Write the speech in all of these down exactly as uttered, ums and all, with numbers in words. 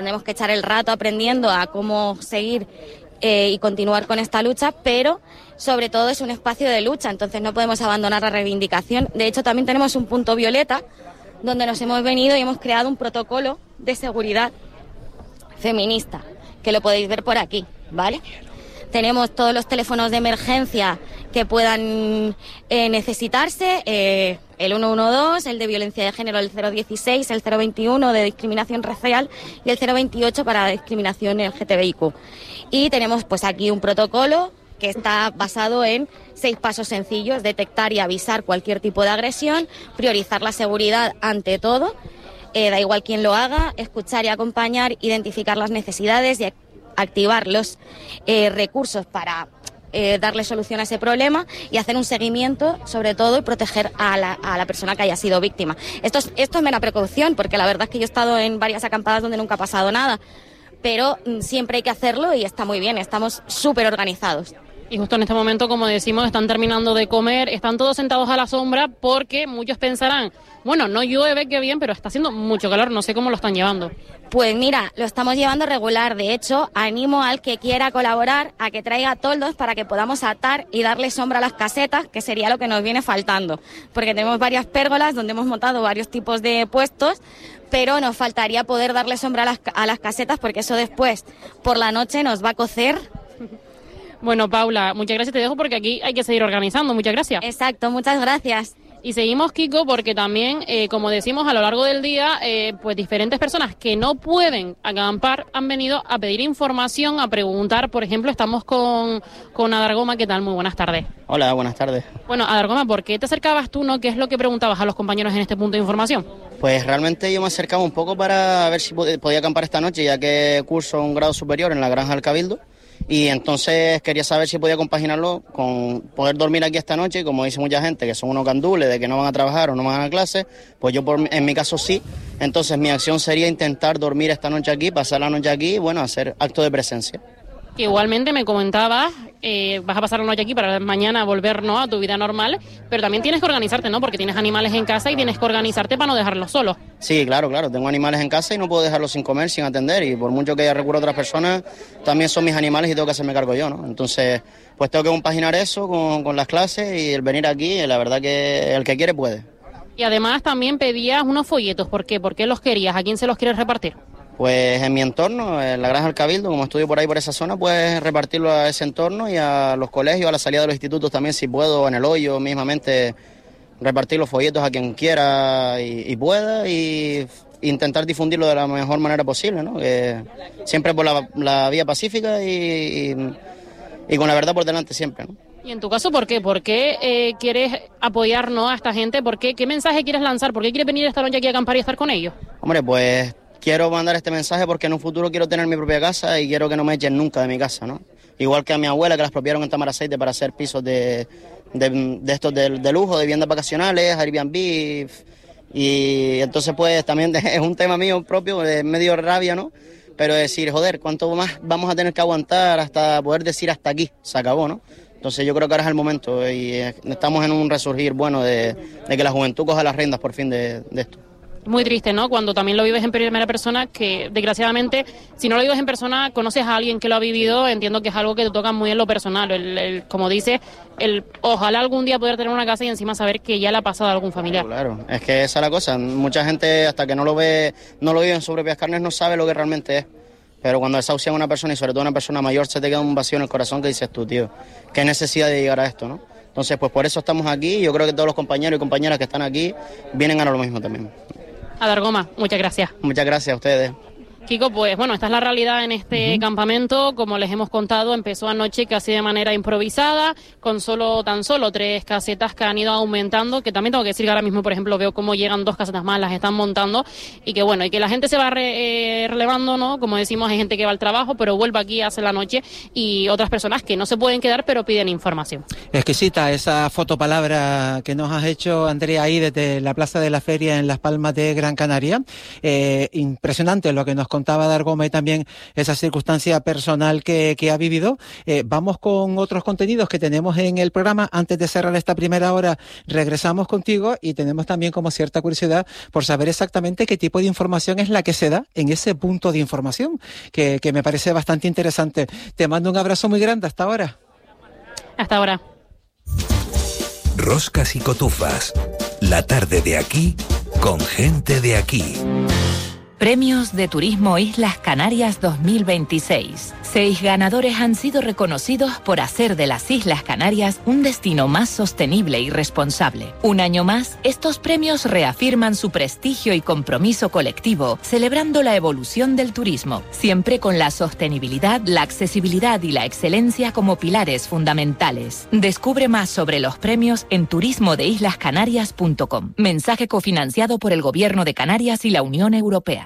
Tenemos que echar el rato aprendiendo a cómo seguir eh, y continuar con esta lucha, pero sobre todo es un espacio de lucha, entonces no podemos abandonar la reivindicación. De hecho, también tenemos un punto violeta donde nos hemos venido y hemos creado un protocolo de seguridad feminista, que lo podéis ver por aquí, ¿vale? Tenemos todos los teléfonos de emergencia que puedan eh, necesitarse, eh, el uno uno dos, el de violencia de género, el cero dieciséis, el cero veintiuno de discriminación racial y el cero veintiocho para discriminación L G T B I Q. Y tenemos pues aquí un protocolo que está basado en seis pasos sencillos: detectar y avisar cualquier tipo de agresión, priorizar la seguridad ante todo, eh, da igual quién lo haga, escuchar y acompañar, identificar las necesidades y activar los eh, recursos para eh, darle solución a ese problema y hacer un seguimiento, sobre todo, y proteger a la, a la persona que haya sido víctima. Esto es, esto es mera precaución, porque la verdad es que yo he estado en varias acampadas donde nunca ha pasado nada, pero mm, siempre hay que hacerlo y está muy bien, estamos súper organizados. Y justo en este momento, como decimos, están terminando de comer, están todos sentados a la sombra porque muchos pensarán, bueno, no llueve, qué bien, pero está haciendo mucho calor, no sé cómo lo están llevando. Pues mira, lo estamos llevando regular. De hecho, animo al que quiera colaborar a que traiga toldos para que podamos atar y darle sombra a las casetas, que sería lo que nos viene faltando. Porque tenemos varias pérgolas donde hemos montado varios tipos de puestos, pero nos faltaría poder darle sombra a las, a las casetas, porque eso después, por la noche, nos va a cocer. Bueno, Paula, muchas gracias, te dejo porque aquí hay que seguir organizando. Muchas gracias. Exacto, muchas gracias. Y seguimos, Kiko, porque también, eh, como decimos, a lo largo del día, eh, pues diferentes personas que no pueden acampar han venido a pedir información, a preguntar. Por ejemplo, estamos con, con Adargoma. ¿Qué tal? Muy buenas tardes. Hola, buenas tardes. Bueno, Adargoma, ¿por qué te acercabas tú, no? ¿Qué es lo que preguntabas a los compañeros en este punto de información? Pues realmente yo me acercaba un poco para ver si podía acampar esta noche, ya que curso un grado superior en la Granja del Cabildo. Y entonces quería saber si podía compaginarlo con poder dormir aquí esta noche, y como dice mucha gente, que son unos gandules de que no van a trabajar o no van a clase, pues yo por, en mi caso sí. Entonces mi acción sería intentar dormir esta noche aquí, pasar la noche aquí y bueno, hacer acto de presencia. Que igualmente me comentabas, eh, vas a pasar la noche aquí para mañana volver, ¿no?, a tu vida normal, pero también tienes que organizarte, ¿no?, porque tienes animales en casa y tienes que organizarte para no dejarlos solos. Sí, claro, claro, tengo animales en casa y no puedo dejarlos sin comer, sin atender, y por mucho que recurra a otras personas, también son mis animales y tengo que hacerme cargo yo, ¿no? Entonces, pues tengo que compaginar eso con, con las clases y el venir aquí, la verdad que el que quiere puede. Y además también pedías unos folletos, ¿por qué? ¿Por qué los querías? ¿A quién se los quieres repartir? Pues en mi entorno, en la Granja del Cabildo, como estudio por ahí por esa zona, pues repartirlo a ese entorno y a los colegios, a la salida de los institutos también, si puedo, en el hoyo mismamente, repartir los folletos a quien quiera y, y pueda, y intentar difundirlo de la mejor manera posible, ¿no? Que siempre por la, la vía pacífica y, y, y con la verdad por delante siempre, ¿no? Y en tu caso, ¿por qué? ¿Por qué eh, quieres apoyar, ¿no?, a esta gente? ¿Por qué? ¿Qué mensaje quieres lanzar? ¿Por qué quieres venir esta noche aquí a acampar y estar con ellos? Hombre, pues quiero mandar este mensaje porque en un futuro quiero tener mi propia casa y quiero que no me echen nunca de mi casa, ¿no? Igual que a mi abuela, que la expropiaron en Tamaraceite para hacer pisos de, de, de estos de, de lujo, de viviendas vacacionales, Airbnb. Y, y entonces pues también es un tema mío propio, de medio rabia, ¿no? Pero decir, joder, ¿cuánto más vamos a tener que aguantar hasta poder decir hasta aquí? Se acabó, ¿no? Entonces yo creo que ahora es el momento y estamos en un resurgir bueno de, de que la juventud coja las riendas por fin de, de esto. Muy triste, ¿no?, cuando también lo vives en primera persona, que desgraciadamente, si no lo vives en persona, conoces a alguien que lo ha vivido, entiendo que es algo que te toca muy en lo personal, el, el, como dices, el ojalá algún día poder tener una casa y encima saber que ya le ha pasado a algún familiar. Claro, claro, es que esa es la cosa, mucha gente hasta que no lo ve, no lo vive en sus propias carnes no sabe lo que realmente es, pero cuando desahucian a una persona y sobre todo a una persona mayor se te queda un vacío en el corazón que dices tú, tío, qué necesidad de llegar a esto, ¿no? Entonces pues por eso estamos aquí y yo creo que todos los compañeros y compañeras que están aquí vienen a lo mismo también. Adargoma, muchas gracias. Muchas gracias a ustedes. Kiko, pues bueno, esta es la realidad en este uh-huh. campamento. Como les hemos contado, empezó anoche casi de manera improvisada, con solo tan solo tres casetas que han ido aumentando, que también tengo que decir que ahora mismo, por ejemplo, veo cómo llegan dos casetas más, las están montando, y que bueno, y que la gente se va re, eh, relevando, ¿no? Como decimos, hay gente que va al trabajo, pero vuelve aquí, hace la noche, y otras personas que no se pueden quedar, pero piden información. Exquisita esa fotopalabra que nos has hecho, Andrea, ahí desde la Plaza de la Feria en Las Palmas de Gran Canaria. Eh, impresionante lo que nos contaba Dar Gómez también esa circunstancia personal que, que ha vivido. Eh, vamos con otros contenidos que tenemos en el programa. Antes de cerrar esta primera hora, regresamos contigo y tenemos también como cierta curiosidad por saber exactamente qué tipo de información es la que se da en ese punto de información, que, que me parece bastante interesante. Te mando un abrazo muy grande. Hasta ahora. Hasta ahora. Roscas y cotufas. La tarde de aquí con gente de aquí. Premios de Turismo Islas Canarias dos mil veintiséis. Seis ganadores han sido reconocidos por hacer de las Islas Canarias un destino más sostenible y responsable. Un año más, estos premios reafirman su prestigio y compromiso colectivo, celebrando la evolución del turismo, siempre con la sostenibilidad, la accesibilidad y la excelencia como pilares fundamentales. Descubre más sobre los premios en turismo de islas canarias punto com. Mensaje cofinanciado por el Gobierno de Canarias y la Unión Europea.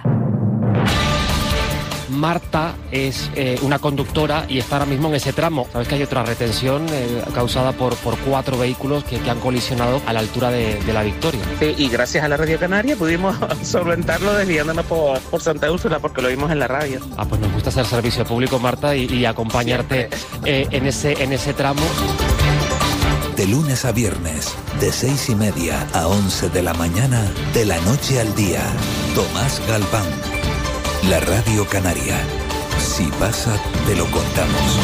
Marta es eh, una conductora y está ahora mismo en ese tramo. Sabes que hay otra retención eh, causada por, por cuatro vehículos que, que han colisionado a la altura de, de la Victoria. Sí, y gracias a la Radio Canaria pudimos solventarlo desviándonos por, por Santa Úrsula porque lo vimos en la radio. Ah, pues nos gusta hacer servicio público, Marta, y, y acompañarte eh, en, ese, en ese tramo. De lunes a viernes, de seis y media a once de la mañana, de la noche al día. Tomás Galván. La Radio Canaria. Si pasa, te lo contamos.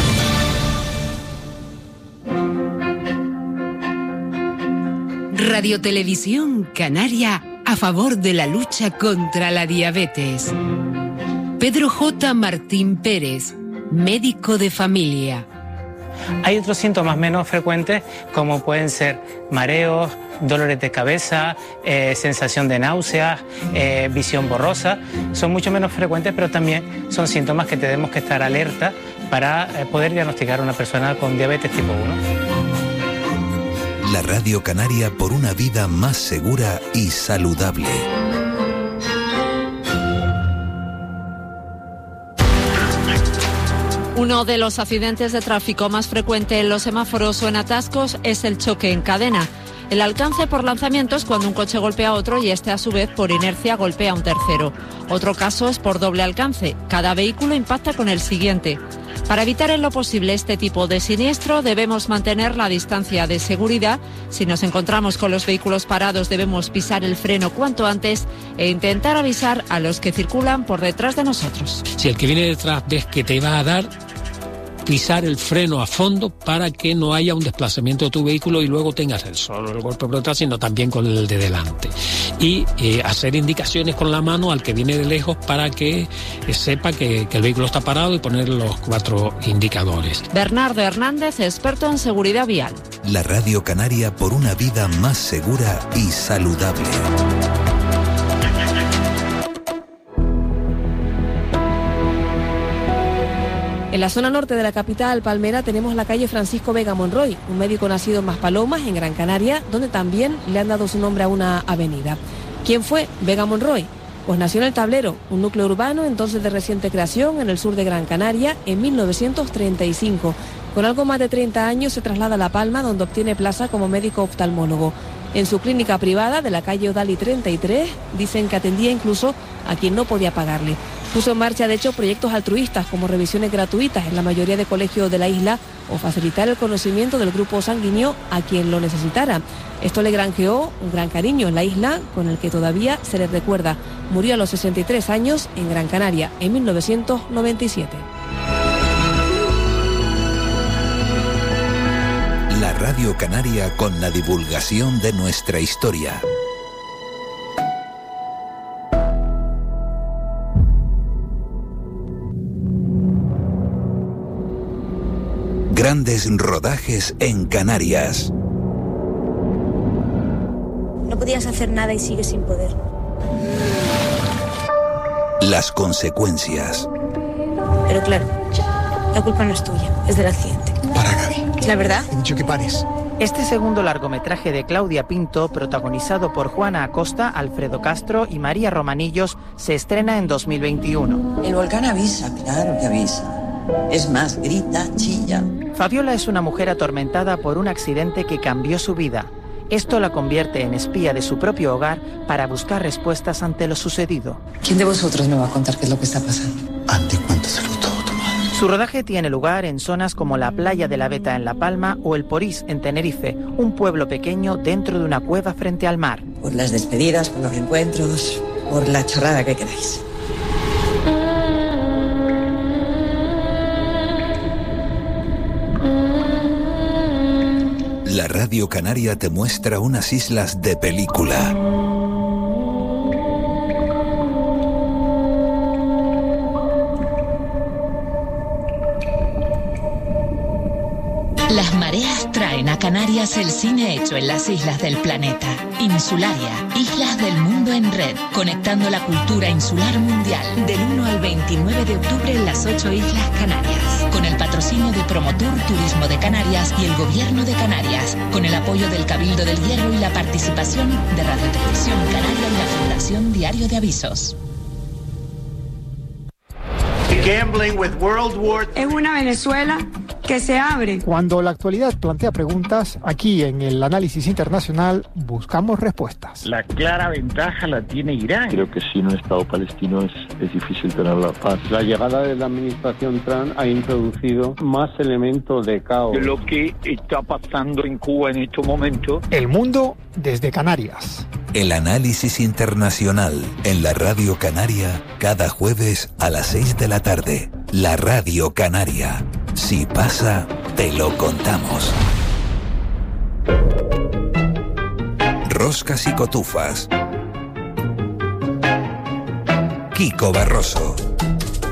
Radio Televisión Canaria a favor de la lucha contra la diabetes. Pedro J. Martín Pérez, médico de familia. Hay otros síntomas menos frecuentes como pueden ser mareos, dolores de cabeza, eh, sensación de náuseas, eh, visión borrosa. Son mucho menos frecuentes, pero también son síntomas que tenemos que estar alerta para eh, poder diagnosticar a una persona con diabetes tipo uno. La Radio Canaria por una vida más segura y saludable. Uno de los accidentes de tráfico más frecuente en los semáforos o en atascos es el choque en cadena. El alcance por lanzamiento es cuando un coche golpea a otro y este a su vez por inercia golpea a un tercero. Otro caso es por doble alcance. Cada vehículo impacta con el siguiente. Para evitar en lo posible este tipo de siniestro debemos mantener la distancia de seguridad. Si nos encontramos con los vehículos parados debemos pisar el freno cuanto antes e intentar avisar a los que circulan por detrás de nosotros. Si el que viene detrás ves que te va a dar, pisar el freno a fondo para que no haya un desplazamiento de tu vehículo y luego tengas el solo el golpe por detrás, sino también con el de delante. Y eh, hacer indicaciones con la mano al que viene de lejos para que eh, sepa que, que el vehículo está parado y poner los cuatro indicadores. Bernardo Hernández, experto en seguridad vial. La Radio Canaria por una vida más segura y saludable. En la zona norte de la capital, Palmera, tenemos la calle Francisco Vega Monroy, un médico nacido en Maspalomas, en Gran Canaria, donde también le han dado su nombre a una avenida. ¿Quién fue Vega Monroy? Pues nació en El Tablero, un núcleo urbano entonces de reciente creación en el sur de Gran Canaria, en mil novecientos treinta y cinco. Con algo más de treinta años se traslada a La Palma, donde obtiene plaza como médico oftalmólogo. En su clínica privada de la calle Odali treinta y tres, dicen que atendía incluso a quien no podía pagarle. Puso en marcha, de hecho, proyectos altruistas como revisiones gratuitas en la mayoría de colegios de la isla o facilitar el conocimiento del grupo sanguíneo a quien lo necesitara. Esto le granjeó un gran cariño en la isla, con el que todavía se le recuerda. Murió a los sesenta y tres años en Gran Canaria, en mil novecientos noventa y siete. La Radio Canaria con la divulgación de nuestra historia. Grandes rodajes en Canarias. No podías hacer nada y sigues sin poder. Las consecuencias. Pero claro, la culpa no es tuya, es del accidente. Para, Gaby. ¿Es la verdad? He dicho que pares. Este segundo largometraje de Claudia Pinto, protagonizado por Juana Acosta, Alfredo Castro y María Romanillos, se estrena en dos mil veintiuno. El volcán avisa, claro que avisa. Es más, grita, chilla. Fabiola es una mujer atormentada por un accidente que cambió su vida. Esto la convierte en espía de su propio hogar para buscar respuestas ante lo sucedido. ¿Quién de vosotros me va a contar qué es lo que está pasando? Ante cuéntaselo todo, tu madre. Su rodaje tiene lugar en zonas como la Playa de la Veta en La Palma o El Porís en Tenerife, un pueblo pequeño dentro de una cueva frente al mar. Por las despedidas, por los encuentros, por la chorrada que queráis. La Radio Canaria te muestra unas islas de película. Las mareas traen a Canarias el cine hecho en las islas del planeta. Insularia, Islas del Mundo en Red, conectando la cultura insular mundial. Del uno al veintinueve de octubre en las ocho Islas Canarias. Con el patrocinio de Promotur Turismo de Canarias y el Gobierno de Canarias. Con el apoyo del Cabildo del Hierro y la participación de Radio Televisión Canaria y la Fundación Diario de Avisos. Es una Venezuela que se abre. Cuando la actualidad plantea preguntas, aquí en el Análisis Internacional buscamos respuestas. La clara ventaja la tiene Irán. Creo que sin un Estado palestino es, es difícil tener la paz. La llegada de la administración Trump ha introducido más elementos de caos. Lo que está pasando en Cuba en estos momentos. El mundo desde Canarias. El Análisis Internacional en la Radio Canaria cada jueves a las seis de la tarde. La Radio Canaria. Si pasa, te lo contamos. Roscas y cotufas. Kiko Barroso.